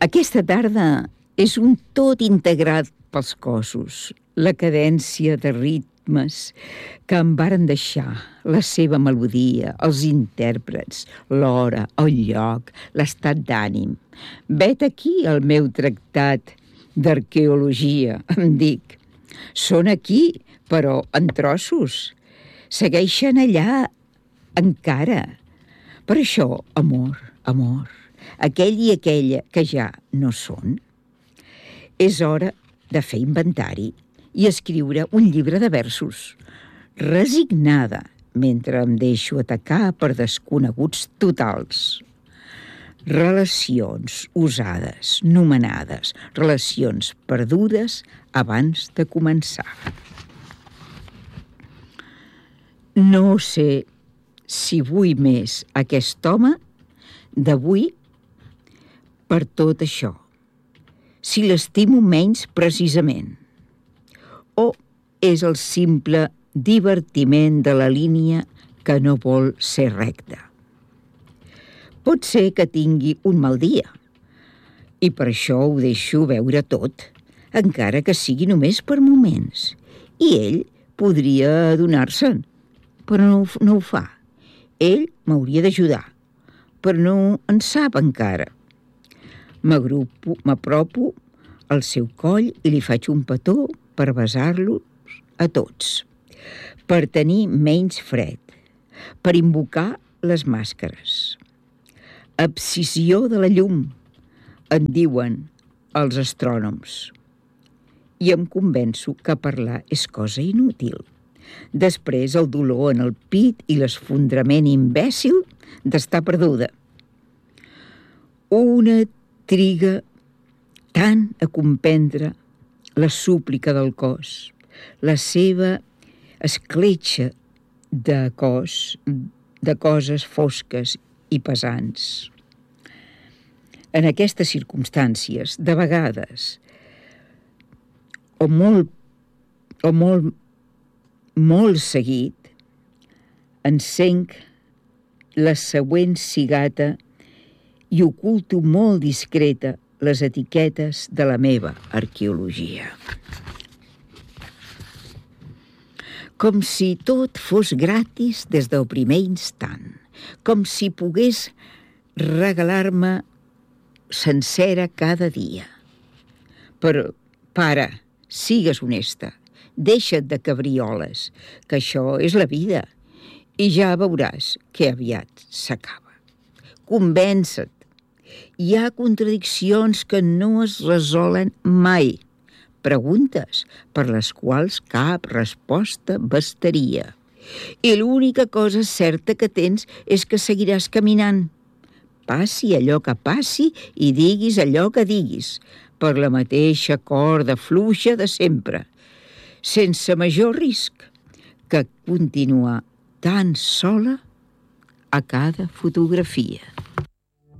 Aquesta tarda és un tot integrat pels cossos, la cadència de ritmes que em varen deixar, la seva melodia, els intèrprets, l'hora, el lloc, l'estat d'ànim. Vet aquí el meu tractat d'arqueologia, em dic. Són aquí, però en trossos. Segueixen allà encara. Per això, amor, aquell i aquella que ja no són. És hora de fer inventari i escriure un llibre de versos, resignada, mentre em deixo atacar per desconeguts totals. Relacions usades, nomenades, relacions perdudes abans de començar. No sé si vull més aquest home d'avui per tot això, si l'estimo menys precisament, o és el simple divertiment de la línia que no vol ser recta. Pot ser que tingui un mal dia, i per això ho deixo veure tot, encara que sigui només per moments, i ell podria adonar-se'n, però no ho fa. Ell m'hauria d'ajudar, però no en sap encara. M'apropo al seu coll i li faig un petó per besar-los a tots, per tenir menys fred, per invocar les màscares. Abscissió de la llum, en diuen els astrònoms. I em convenço que parlar és cosa inútil. Després el dolor en el pit i l'esfondrament imbècil d'estar perduda. Una triga tant a comprendre la súplica del cos, la seva escletxa de coses fosques i pesants. En aquestes circumstàncies, de vegades, o molt seguit, encenc la següent cigata i oculto molt discreta les etiquetes de la meva arqueologia. Com si tot fos gratis des del primer instant, com si pogués regalar-me sencera cada dia. Però, pare, sigues honesta, deixa't de cabrioles, que això és la vida, i ja veuràs que aviat s'acaba. Convença't. Hi ha contradiccions que no es resolen mai, preguntes per les quals cap resposta bastaria. I l'única cosa certa que tens és que seguiràs caminant. Passi allò que passi i diguis allò que diguis, per la mateixa corda fluixa de sempre, sense major risc que continuar tan sola a cada fotografia.